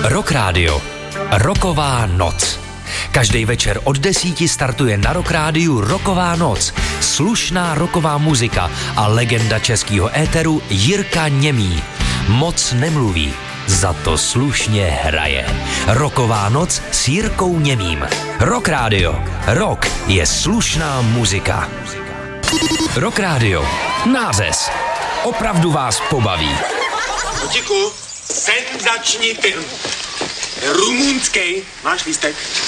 Rock Radio. Rocková noc. Každý večer od 10 startuje na Rock Rádiu Rocková noc. Slušná rocková muzika a legenda českého éteru Jirka Němý. Moc nemluví, za to slušně hraje. Rocková noc s Jirkou Němým. Rock Radio. Rock je slušná muzika. Rock Radio. Nářez. Opravdu vás pobaví. Kotíku, senzační film. Rumunský. Máš lístek?